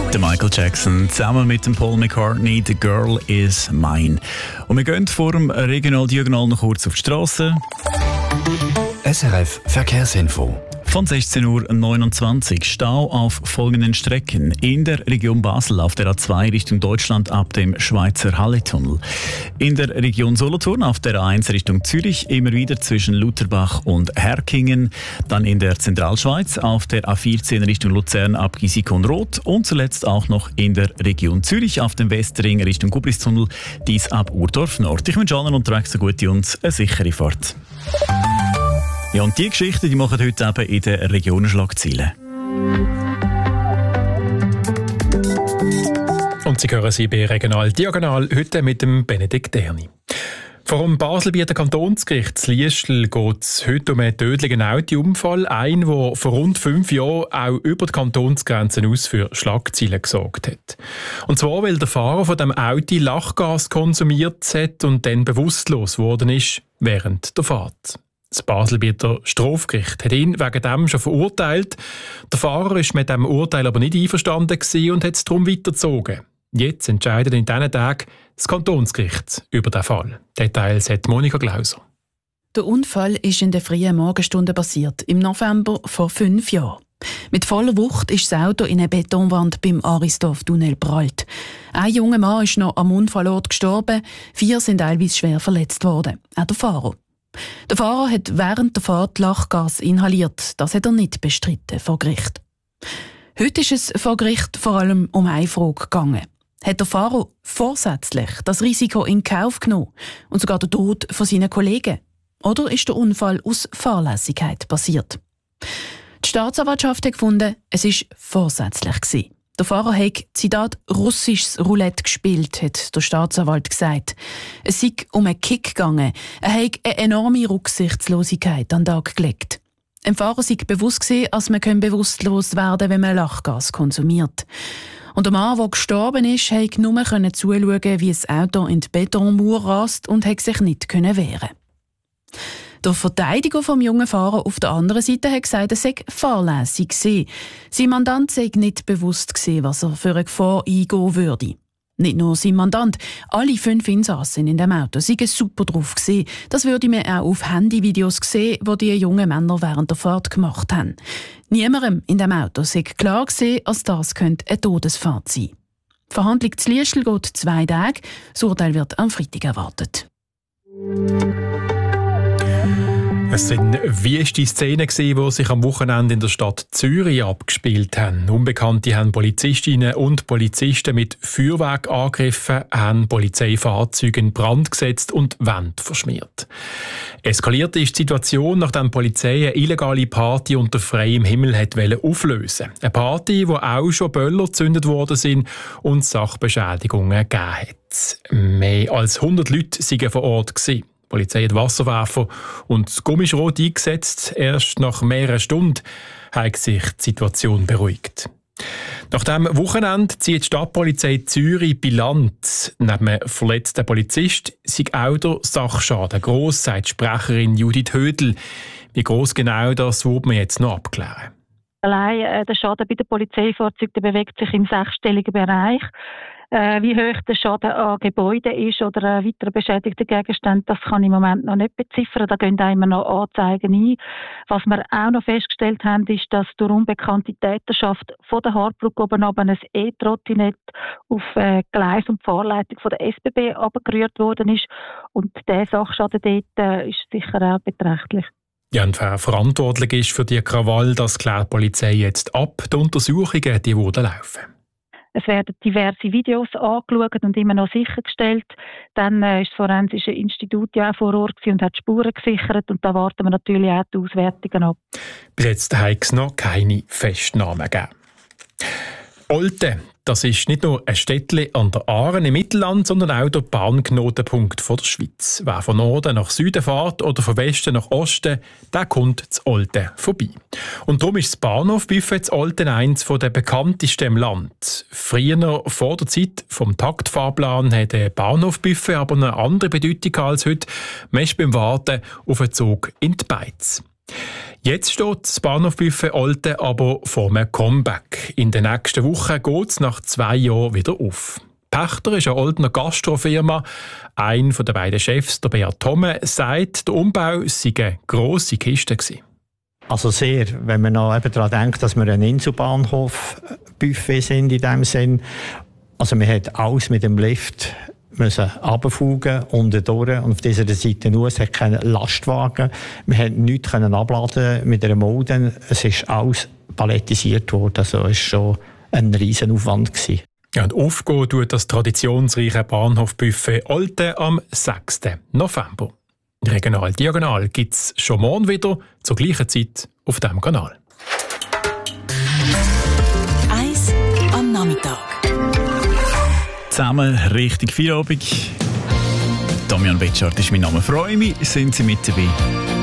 Der Michael Jackson zusammen mit dem Paul McCartney, «The Girl Is Mine». Und wir gehen vor dem Regional-Diagonal noch kurz auf die Straße. SRF Verkehrsinfo. Von 16:29 Uhr Stau auf folgenden Strecken. In der Region Basel auf der A2 Richtung Deutschland ab dem Schweizer Halletunnel. In der Region Solothurn auf der A1 Richtung Zürich immer wieder zwischen Lutherbach und Herkingen. Dann in der Zentralschweiz auf der A14 Richtung Luzern ab Gisikon-Roth. Und zuletzt auch noch in der Region Zürich auf dem Westring Richtung Gubristunnel. Dies ab Urdorf Nord. Ich wünsche allen unterwegs eine gute und eine sichere Fahrt. Ja, und die Geschichten, die machen heute eben in den Regionenschlagzeilen. Und Sie hören sie bei Regional Diagonal heute mit dem Benedikt Erni. Vor dem Baselbieter Kantonsgericht Liestl geht es heute um einen tödlichen Autounfall. Ein, der vor rund 5 Jahren auch über die Kantonsgrenzen aus für Schlagzeilen gesorgt hat. Und zwar, weil der Fahrer von dem Auto Lachgas konsumiert hat und dann bewusstlos geworden ist während der Fahrt. Das Baselbieter Strafgericht hat ihn wegen dem schon verurteilt. Der Fahrer war mit diesem Urteil aber nicht einverstanden und hat es darum weitergezogen. Jetzt entscheidet in diesen Tagen das Kantonsgericht über den Fall. Details hat Monika Glauser. Der Unfall ist in der frühen Morgenstunde passiert, im November vor 5 Jahren. Mit voller Wucht ist das Auto in eine Betonwand beim Aristorf-Tunnel prallt. Ein junger Mann ist noch am Unfallort gestorben, 4 sind teilweise schwer verletzt worden, auch der Fahrer. Der Fahrer hat während der Fahrt Lachgas inhaliert. Das hat er nicht bestritten vor Gericht. Heute ist es vor Gericht vor allem um eine Frage gegangen. Hat der Fahrer vorsätzlich das Risiko in Kauf genommen und sogar den Tod von seinen Kollegen? Oder ist der Unfall aus Fahrlässigkeit passiert? Die Staatsanwaltschaft hat gefunden, es war vorsätzlich gewesen. Der Fahrer hat, Zitat, russisches Roulette gespielt, hat der Staatsanwalt gesagt. Es sei um einen Kick gegangen. Er hat eine enorme Rücksichtslosigkeit an den Tag gelegt. Ein Fahrer sei bewusst gewesen, als man bewusstlos werden kann, wenn man Lachgas konsumiert. Und der Mann, der gestorben ist, konnte nur zuschauen, wie das Auto in die Betonmauer rast und konnte sich nicht wehren. Der Verteidiger vom jungen Fahrer auf der anderen Seite hat gesagt, er sei fahrlässig gewesen. Sein Mandant sei nicht bewusst gewesen, was er für eine Gefahr eingehen würde. Nicht nur sein Mandant, alle 5 Insassen in dem Auto seien super drauf gewesen. Das würde man auch auf Handyvideos sehen, die die jungen Männer während der Fahrt gemacht haben. Niemandem in dem Auto sei klar gewesen, als das könnte eine Todesfahrt sein. Die Verhandlung zu Liestl geht 2 Tage. Das Urteil wird am Freitag erwartet. Es waren wüste Szenen, die sich am Wochenende in der Stadt Zürich abgespielt haben. Unbekannte haben Polizistinnen und Polizisten mit Feuerwerk angegriffen, haben Polizeifahrzeuge in Brand gesetzt und Wände verschmiert. Eskaliert ist die Situation, nachdem die Polizei eine illegale Party unter freiem Himmel auflösen wollte. Eine Party, wo auch schon Böller gezündet worden sind und Sachbeschädigungen gegeben hat. Mehr als 100 Leute waren vor Ort gewesen. Die Polizei hat Wasserwerfer und Gummischrot eingesetzt. Erst nach mehreren Stunden hat sich die Situation beruhigt. Nach dem Wochenende zieht die Stadtpolizei Zürich Bilanz. Neben einem verletzten Polizist sei auch der Sachschaden gross, sagt Sprecherin Judith Hödel. Wie gross genau, das wird man jetzt noch abklären. Allein der Schaden bei den Polizeifahrzeugen bewegt sich im 6-stelligen Bereich. Wie hoch der Schaden an Gebäuden ist oder weitere beschädigte Gegenstände, das kann ich im Moment noch nicht beziffern. Da gehen immer noch Anzeigen ein. Was wir auch noch festgestellt haben, ist, dass durch unbekannte Täterschaft von der Hartbrücke oben ein E-Trottinett auf Gleis und Fahrleitung von der SBB abgerührt worden ist. Und der Sachschaden dort ist sicher auch beträchtlich. Ja, und wer verantwortlich ist für die Krawall, das klärt die Polizei jetzt ab. Die Untersuchungen, die wurden laufen. Es werden diverse Videos angeschaut und immer noch sichergestellt. Dann ist das Forensische Institut ja auch vor Ort und hat Spuren gesichert. Und da warten wir natürlich auch die Auswertungen ab. Bis jetzt hat es noch keine Festnahmen gegeben. Olten, das ist nicht nur ein Städtchen an der Aare im Mittelland, sondern auch der Bahnknotenpunkt der Schweiz. Wer von Norden nach Süden fährt oder von Westen nach Osten, der kommt zu Olten vorbei. Und darum ist das Bahnhofbuffet zu Olten eines der bekanntesten im Land. Früher, vor der Zeit vom Taktfahrplan, hat ein Bahnhofbuffet aber eine andere Bedeutung als heute. Meist beim Warten auf einen Zug in die Beiz. Jetzt steht das Bahnhofbuffet Olten aber vor einem Comeback. In den nächsten Wochen geht es nach 2 Jahren wieder auf. Pächter ist eine Oltener Gastrofirma. Einer der beiden Chefs, der Beat Thome, sagt, der Umbau sei eine grosse Kiste gewesen. Also sehr, wenn man noch daran denkt, dass wir ein Inselbahnhof-Buffet sind in dem Sinn. Also man hat alles mit dem Lift müssen runterfugen, unten durch, und auf dieser Seite nur. Es hat keinen Lastwagen. Wir konnten nichts abladen mit einer Mulde. Es ist alles palettisiert worden. Also es war schon ein riesen Aufwand gewesen. Ja, und aufgehen tut das traditionsreiche Bahnhofbuffet Olten am 6. November. Regional Diagonal gibt es schon morgen wieder, zur gleichen Zeit auf diesem Kanal. 1 am Nachmittag. Zusammen richtig Feierabend. Damian Betschart ist mein Name. Freue mich, sind Sie mit dabei.